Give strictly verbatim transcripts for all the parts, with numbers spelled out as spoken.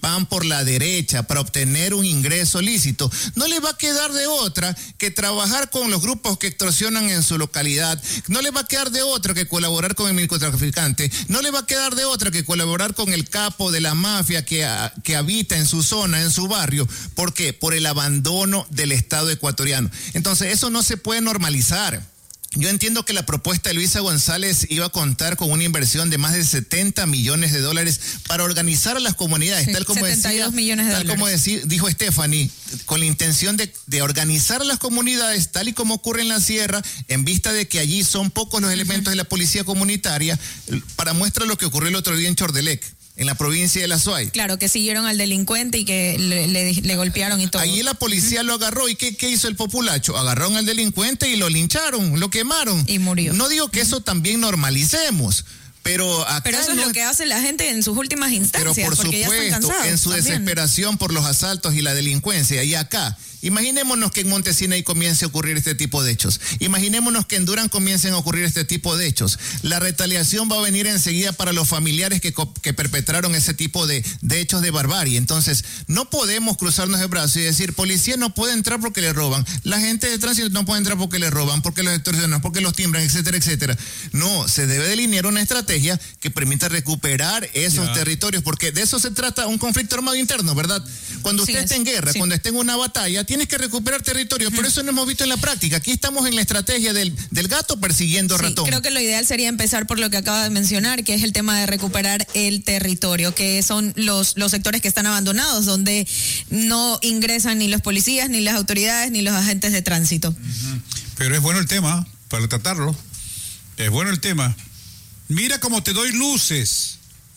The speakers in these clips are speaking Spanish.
van por la derecha para obtener un ingreso lícito, no les va a quedar de otra que trabajar con los grupos que extorsionan en su localidad, no les va a quedar de otra que colaborar con el narcotraficante, no les va a quedar de otra que colaborar con el capo de la mafia que, a, que habita en su zona, en su barrio. ¿Por qué? Por el abandono del Estado ecuatoriano. Entonces, eso no se puede normalizar. Yo entiendo que la propuesta de Luisa González iba a contar con una inversión de más de setenta millones de dólares para organizar a las comunidades, sí, tal como setenta y dos decía, millones de tal dólares. como decía, dijo Stephanie, con la intención de, de organizar a las comunidades, tal y como ocurre en la sierra, en vista de que allí son pocos los elementos uh-huh. de la policía comunitaria, para muestra lo que ocurrió el otro día en Chordelec, en la provincia de La Suay. Claro, que siguieron al delincuente y que le, le, le golpearon y todo. Allí la policía uh-huh. lo agarró. ¿Y qué, qué hizo el populacho? Agarraron al delincuente y lo lincharon, lo quemaron. Y murió. No digo que uh-huh. eso también normalicemos, pero acá Pero eso no, es lo que hace la gente en sus últimas instancias, pero por porque supuesto, ya están cansados en su también. desesperación por los asaltos y la delincuencia. Y acá, imaginémonos que en Montesina comience a ocurrir este tipo de hechos. Imaginémonos que en Durán comiencen a ocurrir este tipo de hechos. La retaliación va a venir enseguida para los familiares que, que perpetraron ese tipo de, de hechos de barbarie. Entonces, no podemos cruzarnos de brazos y decir, policía no puede entrar porque le roban. La gente de tránsito no puede entrar porque le roban, porque los extorsionan, porque los timbran, etcétera, etcétera. No, se debe delinear una estrategia que permita recuperar esos ya. territorios, porque de eso se trata un conflicto armado interno, ¿verdad? Cuando usted sí, está en guerra, sí. cuando esté en una batalla, tienes que recuperar territorios, uh-huh. por eso no hemos visto en la práctica. Aquí estamos en la estrategia del, del gato persiguiendo sí, ratón. Creo que lo ideal sería empezar por lo que acaba de mencionar, que es el tema de recuperar el territorio, que son los, los sectores que están abandonados, donde no ingresan ni los policías, ni las autoridades, ni los agentes de tránsito. Uh-huh. Pero es bueno el tema, para tratarlo. Es bueno el tema. Mira cómo te doy luces.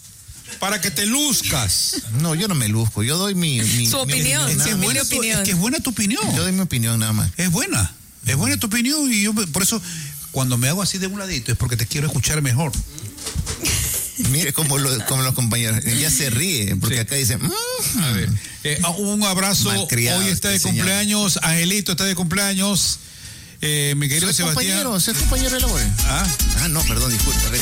Para que te luzcas. No, yo no me luzco, yo doy mi, mi su mi opinión. opinión, es, que es, buena tu, es que es buena tu opinión. Yo doy mi opinión nada más. Es buena, es buena tu opinión y yo por eso cuando me hago así de un ladito es porque te quiero escuchar mejor. Mire como, lo, como los compañeros, ella se ríe porque sí. acá dicen. Mm, a ver, eh, un abrazo. Hoy está de cumpleaños, señor. Angelito está de cumpleaños. Eh, mi querido ¿Soy Sebastián. Compañero, ¿soy compañero de labores? Ah, ah, no, perdón, disculpa.